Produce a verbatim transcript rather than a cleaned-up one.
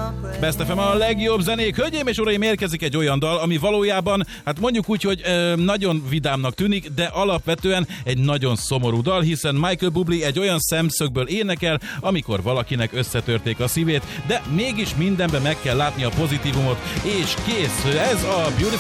Best ef em a legjobb zenék. Hölgyeim és uraim, érkezik egy olyan dal, ami valójában, hát mondjuk úgy, hogy ö, nagyon vidámnak tűnik, de alapvetően egy nagyon szomorú dal, hiszen Michael Bublé egy olyan szemszögből énekel, amikor valakinek összetörték a szívét, de mégis mindenben meg kell látni a pozitívumot, és kész, ez a Beautiful